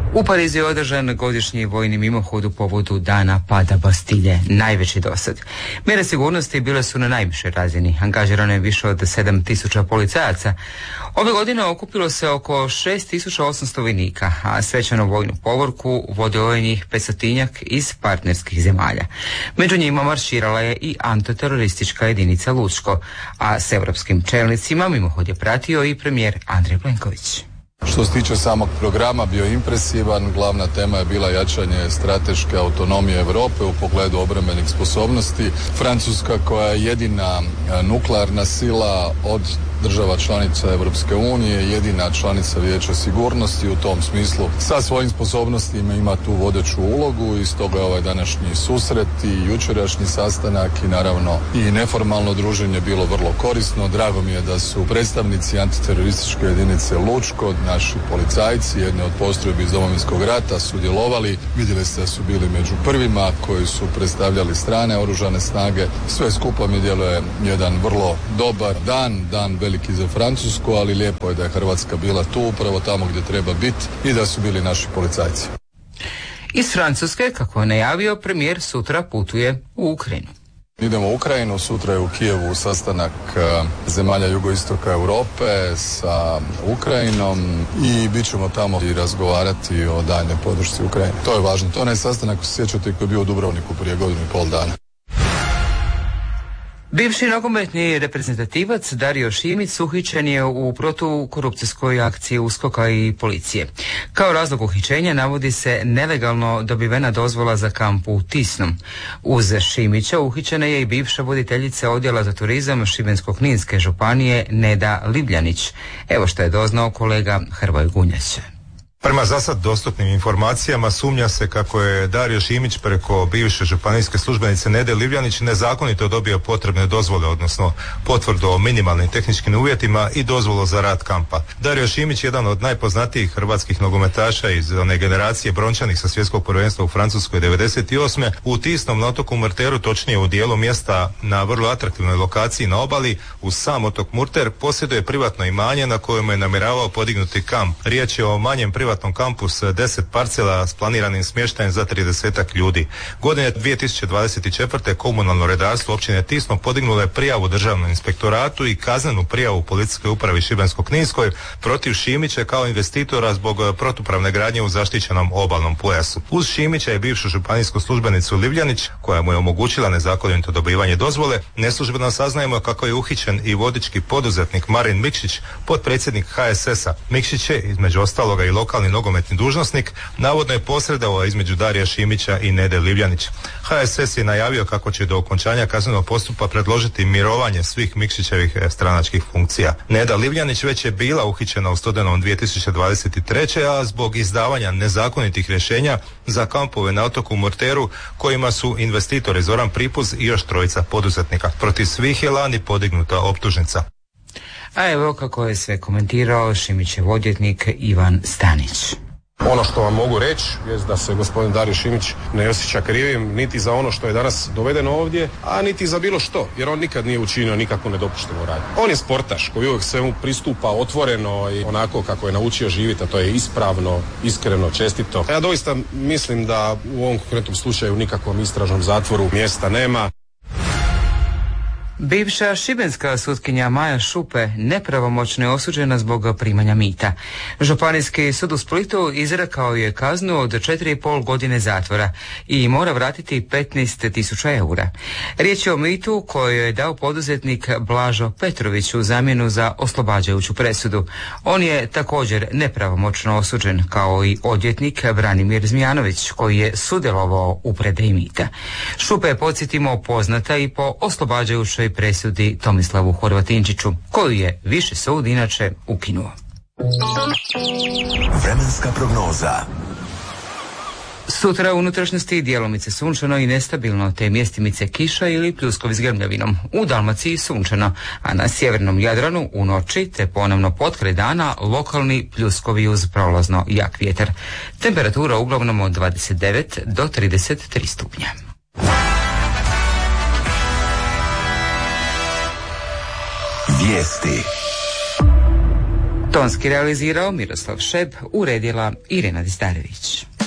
U Parizu je održan godišnji vojni mimohod u povodu dana pada Bastilje, najveći dosad. Mjere sigurnosti bile su na najvišoj razini, angažirano je više od 7.000 policajaca. Ove godine okupilo se oko 6.800 vojnika, a svečanu vojnu povorku vodilo je njih 500-tinjak iz partnerskih zemalja. Među njima marširala je i antiteroristička jedinica Lučko, a s europskim čelnicima mimohod je pratio i premijer Andrej Plenković. Što se tiče samog programa, bio impresivan. Glavna tema je bila jačanje strateške autonomije Europe u pogledu obrambenih sposobnosti. Francuska, koja je jedina nuklearna sila od država članica Europske unije, jedina članica Vijeća sigurnosti, u tom smislu sa svojim sposobnostima ima tu vodeću ulogu i stoga je ovaj današnji susret i jučerašnji sastanak i naravno i neformalno druženje bilo vrlo korisno. Drago mi je da su predstavnici antiterorističke jedinice Lučko, naši policajci, jedni od postrojbi iz Domovinskog rata, sudjelovali. Vidjeli ste da su bili među prvima koji su predstavljali strane oružane snage. Sve skupa mi djeluje jedan vrlo dobar dan veliki za Francusku, ali lijepo je da je Hrvatska bila tu upravo tamo gdje treba biti i da su bili naši policajci. Iz Francuske, kako je najavio, premijer sutra putuje u Ukrajinu. Idemo u Ukrajinu, sutra je u Kijevu sastanak zemalja jugoistoka Europe sa Ukrajinom i bit ćemo tamo i razgovarati o daljnjoj podršci Ukrajini. To je važno. To je onaj sastanak, sjećate, koji je bio u Dubrovniku prije godinu i pol dana. Bivši nogometni reprezentativac Dario Šimić uhićen je u protukorupcijskoj akciji USKOK-a i policije. Kao razlog uhićenja navodi se nelegalno dobivena dozvola za kamp u Tisnom. Uz Šimića uhićena je i bivša voditeljica odjela za turizam Šibensko-kninske županije Neda Livljanić. Evo što je doznao kolega Hrvoje Gunjać. Prema zasad dostupnim informacijama sumnja se kako je Dario Šimić preko bivše županijske službenice Nede Livljanić nezakonito dobio potrebne dozvole, odnosno potvrdu o minimalnim tehničkim uvjetima i dozvolu za rad kampa. Dario Šimić, jedan od najpoznatijih hrvatskih nogometaša iz one generacije brončanih sa svjetskog prvenstva u Francuskoj 98. u Tisnom na otoku Murteru, točnije u dijelu mjesta na vrlo atraktivnoj lokaciji na obali uz sam otok Murter, posjeduje privatno imanje na kojem je namjeravao podignuti kamp. Riječ je o manjem privatnom kampu s 10 parcela s planiranim smještajem za 30 ljudi. Godine 2024. komunalno redarstvo općine Tisno podignulo je prijavu Državnom inspektoratu i kaznenu prijavu policijskoj upravi Šibensko-kninskoj protiv Šimića kao investitora zbog protupravne gradnje u zaštićenom obalnom pojasu. Uz Šimića je bivšu županijsku službenicu Livljanić, koja mu je omogućila nezakonito dobivanje dozvole. Neslužbeno saznajemo kako je uhićen i vodički poduzetnik Marin Mikšić, potpredsjednik HSS-a. Mikšić je između ostaloga i lokalni nogometni dužnosnik, navodno je posredovao između Darija Šimića i Nede Livljanić. HSS je najavio kako će do okončanja kaznenog postupka predložiti mirovanje svih Mikšićevih stranačkih funkcija. Neda Livljanić već je bila uhićena u studenom 2023. a zbog izdavanja nezakonitih rješenja za kampove na otoku Murteru, kojima su investitori Zoran Pripuz i još trojica poduzetnika. Protiv svih je lani podignuta optužnica. A evo kako je sve komentirao Šimićev odvjetnik Ivan Stanić. Ono što vam mogu reći je da se gospodin Dario Šimić ne osjeća krivim niti za ono što je danas dovedeno ovdje, a niti za bilo što, jer on nikad nije učinio nikakvu nedopuštenu radnju. On je sportaš koji uvijek svemu pristupa otvoreno i onako kako je naučio živjeti, a to je ispravno, iskreno, čestito. Ja doista mislim da u ovom konkretnom slučaju nikakvom istražnom zatvoru mjesta nema. Bivša šibenska sutkinja Maja Šupe nepravomoćno je osuđena zbog primanja mita. Županijski sud u Splitu izrekao je kaznu od 4,5 godine zatvora i mora vratiti 15.000 eura. Riječ je o mitu koju je dao poduzetnik Blažo Petrović u zamjenu za oslobađajuću presudu. On je također nepravomoćno osuđen, kao i odvjetnik Branimir Zmijanović, koji je sudjelovao u predaji mita. Šupe je, podsjetimo, poznata i po oslobađajućoj presudi Tomislavu Horvatinčiću, koju je Viši sud inače ukinuo. Vremenska prognoza. Sutra u unutrašnjosti djelomice sunčano i nestabilno, te mjestimice kiša ili pljuskovi s grmljavinom. U Dalmaciji sunčano, a na sjevernom Jadranu u noći te ponovno potkraj dana lokalni pljuskovi uz prolazno jak vjetar. Temperatura uglavnom od 29 do 33 stupnja. Vijesti. Tonski realizirao Miroslav Šeb, uredila Irena Distarević.